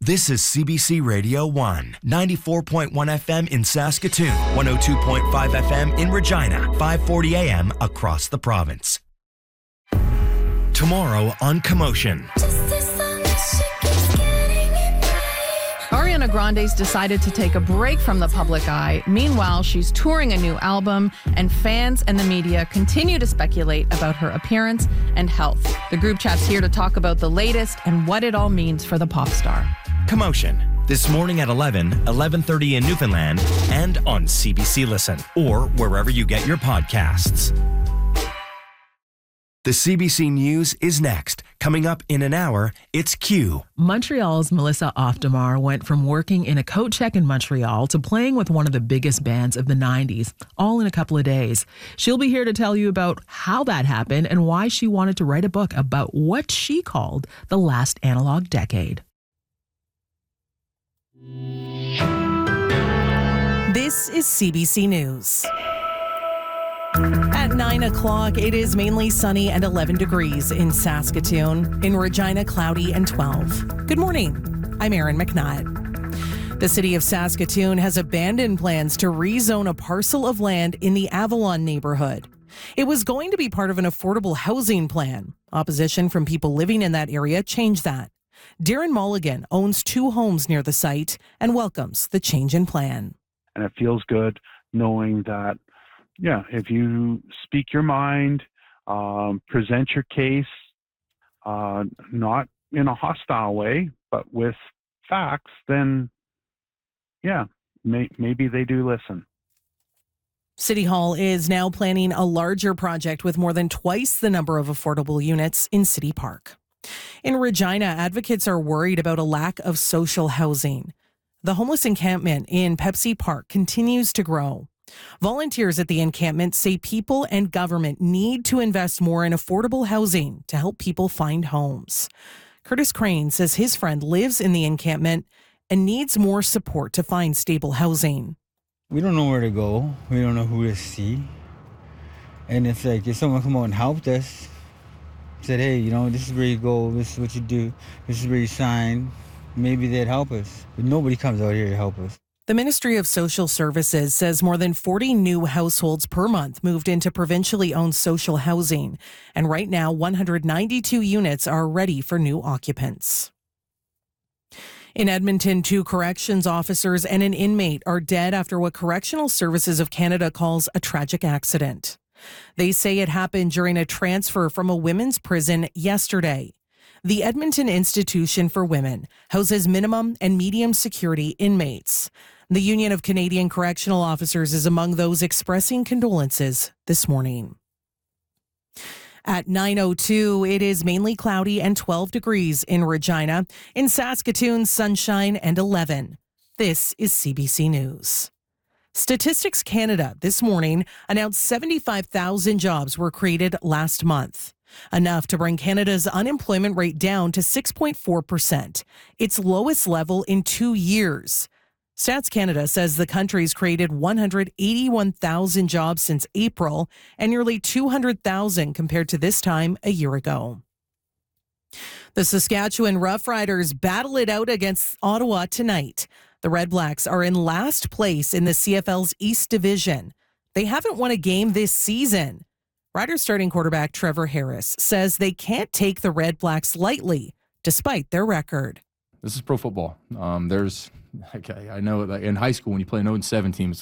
This is CBC Radio 1, 94.1 FM in Saskatoon, 102.5 FM in Regina, 540 AM across the province. Tomorrow on Commotion. Ariana Grande's decided to take a break from the public eye. Meanwhile, she's touring a new album, and fans and the media continue to speculate about her appearance and health. The group chat's here to talk about the latest and what it all means for the pop star. Commotion, this morning at 11, 11:30 in Newfoundland, and on CBC Listen, or wherever you get your podcasts. The CBC News is next. Coming up in an hour, it's Q. Montreal's Melissa Oftamar went from working in a coat check in Montreal to playing with one of the biggest bands of the 90s, all in a couple of days. She'll be here to tell you about how that happened and why she wanted to write a book about what she called the last analog decade. This is CBC News. At 9 o'clock, it is mainly sunny and 11 degrees in Saskatoon. In Regina, cloudy and 12. Good morning. I'm Erin McNutt. The city of Saskatoon has abandoned plans to rezone a parcel of land in the Avalon neighborhood. It was going to be part of an affordable housing plan. Opposition from people living in that area changed that. Darren Mulligan owns 2 homes near the site and welcomes the change in plan. And it feels good knowing that if you speak your mind, present your case, not in a hostile way, but with facts, then, maybe they do listen. City Hall is now planning a larger project with more than twice the number of affordable units in City Park. In Regina, advocates are worried about a lack of social housing. The homeless encampment in Pepsi Park continues to grow. Volunteers at the encampment say people and government need to invest more in affordable housing to help people find homes. Curtis Crane says his friend lives in the encampment and needs more support to find stable housing. We don't know where to go. We don't know who to see. And it's like if someone come out and helped us, said, hey, this is where you go, this is what you do, this is where you sign, maybe they'd help us. But nobody comes out here to help us. The Ministry of Social Services says more than 40 new households per month moved into provincially owned social housing. And right now, 192 units are ready for new occupants. In Edmonton, 2 corrections officers and an inmate are dead after what Correctional Services of Canada calls a tragic accident. They say it happened during a transfer from a women's prison yesterday. The Edmonton Institution for Women houses minimum and medium security inmates. The Union of Canadian Correctional Officers is among those expressing condolences this morning. At 9:02, it is mainly cloudy and 12 degrees in Regina. In Saskatoon, sunshine and 11. This is CBC News. Statistics Canada this morning announced 75,000 jobs were created last month. Enough to bring Canada's unemployment rate down to 6.4%, its lowest level in 2 years. Stats Canada says the country's created 181,000 jobs since April and nearly 200,000 compared to this time a year ago. The Saskatchewan Roughriders battle it out against Ottawa tonight. The Red Blacks are in last place in the CFL's East Division. They haven't won a game this season. Riders starting quarterback Trevor Harris says they can't take the Red Blacks lightly, despite their record. This is pro football. I know in high school when you play an 0-7 team,